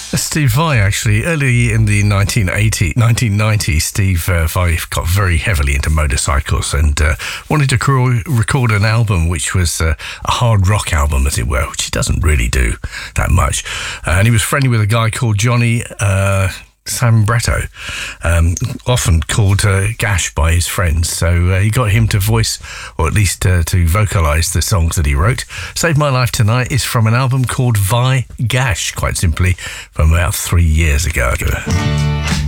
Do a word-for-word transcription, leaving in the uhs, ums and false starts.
Steve Vai, actually, early in the nineteen eighty, nineteen ninety, Steve uh, Vai got very heavily into motorcycles and uh, wanted to cr- record an album which was uh, a hard rock album, as it were, which he doesn't really do that much. Uh, and he was friendly with a guy called Johnny uh, Sambretto, um, often called uh, Gash by his friends. So uh, he got him to voice, or at least uh, to vocalise the songs that he wrote. Save My Life Tonight is from an album called Vai Gash, quite simply, from about three years ago.